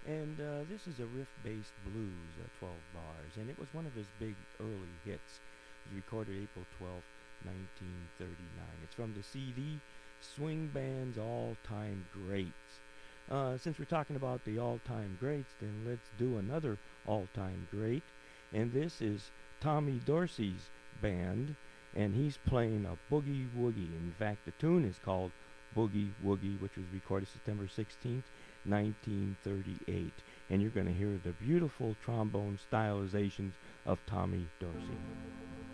And this is a riff-based blues, 12 bars, and it was one of his big early hits. It was recorded April 12th, 1939. It's from the CD Swing Band's All-Time Greats. Since we're talking about the all-time greats, then let's do another all-time great. And this is Tommy Dorsey's band, and he's playing a boogie woogie. In fact, the tune is called Boogie Woogie, which was recorded September 16th, 1938. And you're going to hear the beautiful trombone stylizations of Tommy Dorsey.